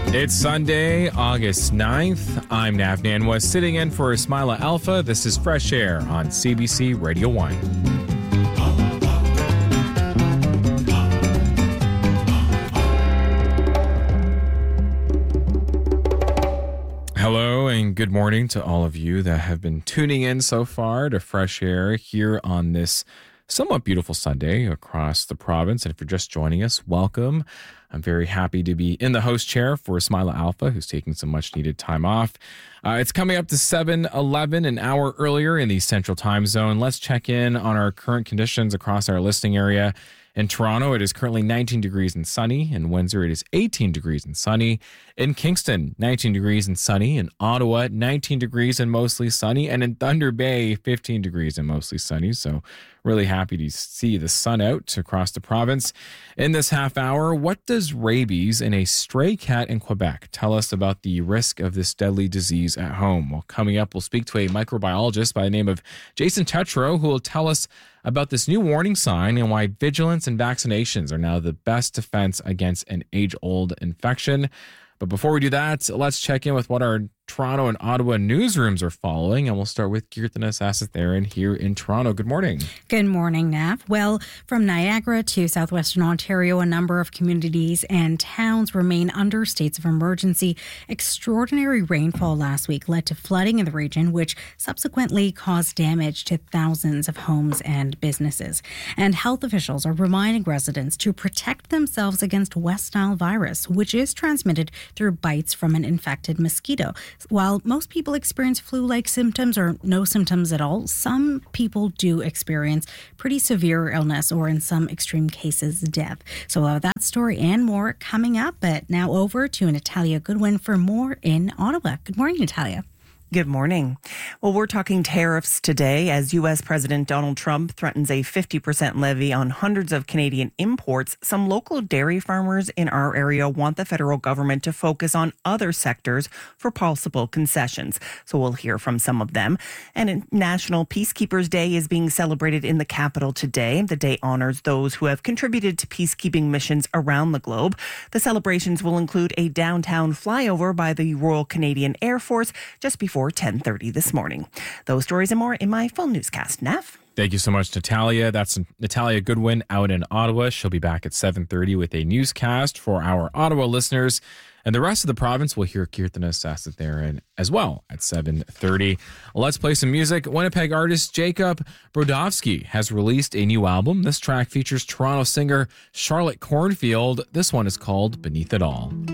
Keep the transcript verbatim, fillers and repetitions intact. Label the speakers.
Speaker 1: It's Sunday, August ninth. I'm Nav Nanwa, sitting in for Ismaila Alpha. This is Fresh Air on C B C Radio one. Hello and good morning to all of you that have been tuning in so far to Fresh Air here on this somewhat beautiful Sunday across the province. And if you're just joining us, welcome. I'm very happy to be in the host chair for Ismaila Alpha, who's taking some much needed time off. Uh, it's coming up to seven eleven, an hour earlier in the Central Time Zone. Let's check in on our current conditions across our listening area. In Toronto, it is currently nineteen degrees and sunny. In Windsor, it is eighteen degrees and sunny. In Kingston, nineteen degrees and sunny. In Ottawa, nineteen degrees and mostly sunny. And in Thunder Bay, fifteen degrees and mostly sunny. So really happy to see the sun out across the province. In this half hour, what does rabies in a stray cat in Quebec tell us about the risk of this deadly disease at home? Well, coming up, we'll speak to a microbiologist by the name of Jason Tetreault, who will tell us about this new warning sign and why vigilance and vaccinations are now the best defense against an age-old infection. But before we do that, let's check in with what our Toronto and Ottawa newsrooms are following, and we'll start with Kirtana Sasatharan here in Toronto. Good morning.
Speaker 2: Good morning, Nav. Well, from Niagara to southwestern Ontario, a number of communities and towns remain under states of emergency. Extraordinary rainfall last week led to flooding in the region, which subsequently caused damage to thousands of homes and businesses. And health officials are reminding residents to protect themselves against West Nile virus, which is transmitted through bites from an infected mosquito. While most people experience flu-like symptoms or no symptoms at all, some people do experience pretty severe illness or in some extreme cases, death. So uh, that story and more coming up. But now over to Natalia Goodwin for more in Ottawa. Good morning, Natalia.
Speaker 3: Good morning. Well, we're talking tariffs today as U S President Donald Trump threatens a fifty percent levy on hundreds of Canadian imports. Some local dairy farmers in our area want the federal government to focus on other sectors for possible concessions. So we'll hear from some of them. And National Peacekeepers Day is being celebrated in the capital today. The day honors those who have contributed to peacekeeping missions around the globe. The celebrations will include a downtown flyover by the Royal Canadian Air Force just before ten thirty this morning. Those stories and more in my full newscast. Nav?
Speaker 1: Thank you so much, Natalia. That's Natalia Goodwin out in Ottawa. She'll be back at seven thirty with a newscast for our Ottawa listeners. And the rest of the province will hear Kirtana Sasatharan as well at seven thirty. Let's play some music. Winnipeg artist Jacob Brodowski has released a new album. This track features Toronto singer Charlotte Cornfield. This one is called Beneath It All.